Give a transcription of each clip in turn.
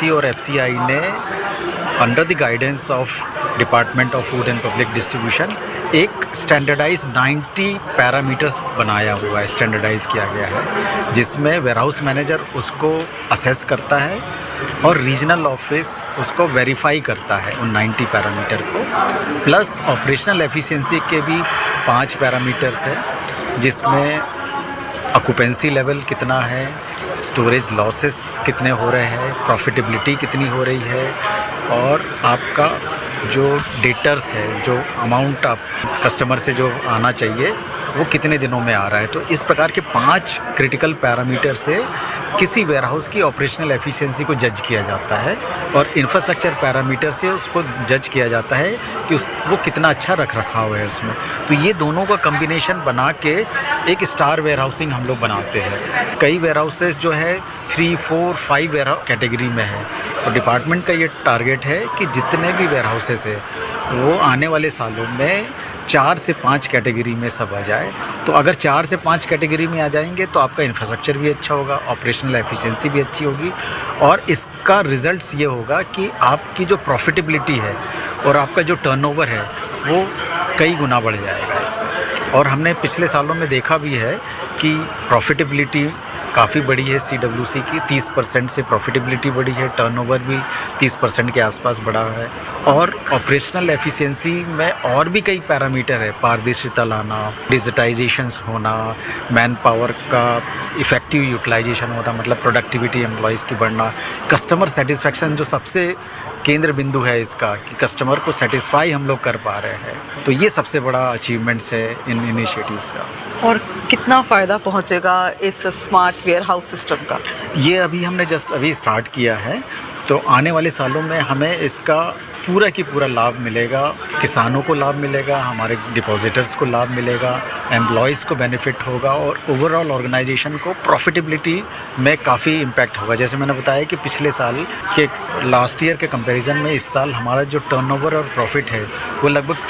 CWC और FCI ने under the guidance of department of food and public distribution एक standardise 90 parameters बनाया हुआ है, स्टैंडर्डाइज किया गया है, जिसमें वेयरहाउस मैनेजर उसको असेस करता है और रीजनल ऑफिस उसको वेरीफाई करता है उन 90 पैरामीटर को। प्लस ऑपरेशनल एफिशिएंसी के भी 5 पैरामीटर्स है, जिसमें ऑक्यूपेंसी लेवल कितना है, स्टोरेज लॉसेस कितने हो रहे हैं, प्रॉफिटेबिलिटी कितनी हो रही है, और आपका जो डेटर्स है, जो अमाउंट आप कस्टमर से जो आना चाहिए वो कितने दिनों में आ रहा है। तो इस प्रकार के 5 क्रिटिकल पैरामीटर से किसी वेयरहाउस की ऑपरेशनल एफिशिएंसी को जज किया जाता है, और इंफ्रास्ट्रक्चर पैरामीटर से उसको जज किया जाता है कि वो कितना अच्छा रख रखाव है उसमें। तो ये दोनों का कम्बिनेशन बना के एक स्टार वेयरहाउसिंग हम लोग बनाते हैं। कई वेयरहाउसेस जो है 3, 4, 5 वेयरहाउस कैटेगरी में है। तो डिपार्टमेंट का ये टारगेट है कि जितने भी वेयरहाउसेस है वो आने वाले सालों में 4 से 5 कैटेगरी में सब आ जाए। तो अगर 4 से 5 कैटेगरी में आ जाएंगे तो आपका इंफ्रास्ट्रक्चर भी अच्छा होगा, ऑपरेशनल एफिशिएंसी भी अच्छी होगी, और इसका रिजल्ट्स ये होगा कि आपकी जो प्रॉफिटेबिलिटी है और आपका जो टर्नओवर है वो कई गुना बढ़ जाएगा इससे। और हमने पिछले सालों में देखा भी है कि प्रॉफिटेबिलिटी काफ़ी बड़ी है CWC की, 30% से प्रॉफिटेबिलिटी बढ़ी है, टर्नओवर भी 30% के आसपास बढ़ा है, और ऑपरेशनल एफिशिएंसी में और भी कई पैरामीटर है, पारदर्शिता लाना, डिजिटाइजेशंस होना, मैन पावर का इफ़ेक्टिव यूटिलाइजेशन होना, मतलब प्रोडक्टिविटी एम्प्लॉयज़ की बढ़ना, कस्टमर सेटिस्फेक्शन जो सबसे केंद्र बिंदु है इसका, कि कस्टमर को सेटिस्फाई हम लोग कर पा रहे हैं। तो ये सबसे बड़ा अचीवमेंट्स है इन इनिशिएटिव्स का। और कितना फ़ायदा पहुंचेगा इस स्मार्ट वेयरहाउस सिस्टम का? ये अभी हमने जस्ट अभी स्टार्ट किया है, तो आने वाले सालों में हमें इसका पूरा की पूरा लाभ मिलेगा। किसानों को लाभ मिलेगा, हमारे डिपॉजिटर्स को लाभ मिलेगा, एम्प्लॉयज़ को बेनिफिट होगा, और ओवरऑल ऑर्गेनाइजेशन को प्रॉफिटेबिलिटी में काफ़ी इम्पैक्ट होगा। जैसे मैंने बताया कि पिछले साल के लास्ट ईयर के कंपैरिजन में इस साल हमारा जो टर्नओवर और प्रॉफिट है वो लगभग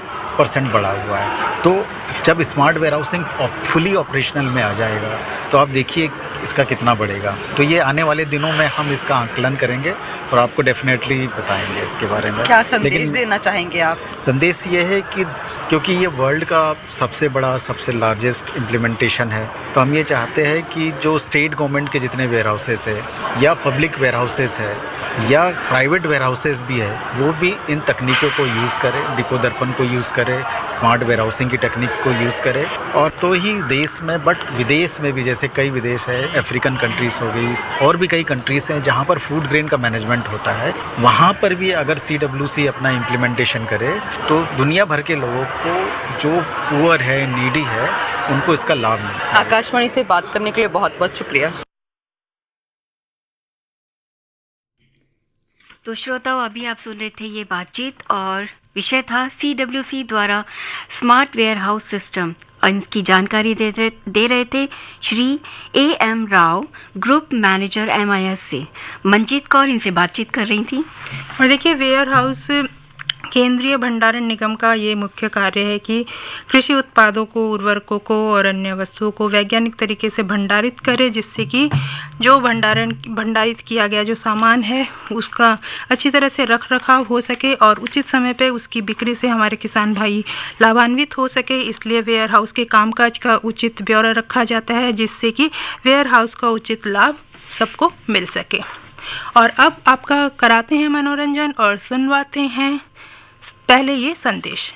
30% बढ़ा हुआ है। तो जब स्मार्ट वेयरहाउसिंग फुली ऑपरेशनल में आ जाएगा तो आप देखिए इसका कितना बढ़ेगा। तो ये आने वाले दिनों में हम इसका आकलन करेंगे और आपको डेफिनेटली बताएंगे इसके बारे में। क्या संदेश देना चाहेंगे आप? संदेश ये है कि क्योंकि ये वर्ल्ड का सबसे बड़ा, सबसे लार्जेस्ट इम्प्लीमेंटेशन है, तो हम ये चाहते हैं कि जो स्टेट गवर्नमेंट के जितने वेयरहाउसेस है, या पब्लिक वेयरहाउसेस है, या प्राइवेट वेयरहाउसेस भी है, वो भी इन तकनीकों को यूज़ करें, डिपो दर्पण को यूज़ करें, स्मार्ट वेयरहाउसिंग की टेक्निक को यूज़ करें। और तो ही देश में, बट विदेश में भी, जैसे कई विदेश है, अफ्रीकन कंट्रीज़ हो गई, और भी कई कंट्रीज़ हैं जहाँ पर फूड ग्रेन का मैनेजमेंट होता है, वहाँ पर भी अगर CWC अपना इम्प्लीमेंटेशन करे तो दुनिया भर के लोगों को, जो पुअर है, नीडी है, उनको इसका लाभ मिले। आकाशवाणी से बात करने के लिए बहुत बहुत शुक्रिया। तो श्रोताओं, अभी आप सुन रहे थे ये बातचीत, और विषय था CWC द्वारा स्मार्ट वेयर हाउस सिस्टम, और इसकी जानकारी दे रहे थे Shri AM Rao, group manager MIS से। मंजीत कौर इनसे बातचीत कर रही थी। और देखिए, वेयर हाउस केंद्रीय भंडारण निगम का ये मुख्य कार्य है कि कृषि उत्पादों को, उर्वरकों को और अन्य वस्तुओं को वैज्ञानिक तरीके से भंडारित करे, जिससे कि जो भंडारित किया गया जो सामान है उसका अच्छी तरह से रख रखाव हो सके और उचित समय पे उसकी बिक्री से हमारे किसान भाई लाभान्वित हो सके। इसलिए वेयर हाउस के कामकाज का उचित ब्यौरा रखा जाता है, जिससे कि वेयर हाउस का उचित लाभ सबको मिल सके। और अब आपका कराते हैं मनोरंजन और सुनवाते हैं पहले ये संदेश।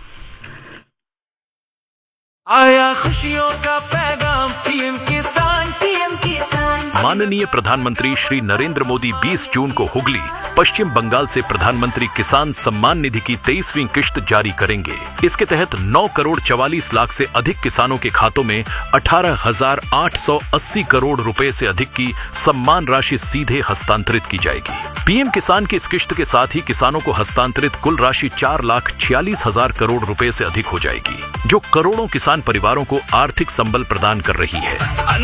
आया खुशियों का पैगाम PM किसान। माननीय प्रधानमंत्री श्री नरेंद्र मोदी 20 जून को हुगली, पश्चिम बंगाल से प्रधानमंत्री किसान सम्मान निधि की 23वीं किश्त जारी करेंगे। इसके तहत 9 करोड़ 44 लाख से अधिक किसानों के खातों में 18,880 करोड़ रुपए से अधिक की सम्मान राशि सीधे हस्तांतरित की जाएगी। PM किसान की इस किश्त के साथ ही किसानों को हस्तांतरित कुल राशि 4,46,000 करोड़ रुपए से अधिक हो जाएगी, जो करोड़ों किसान परिवारों को आर्थिक संबल प्रदान कर रही है।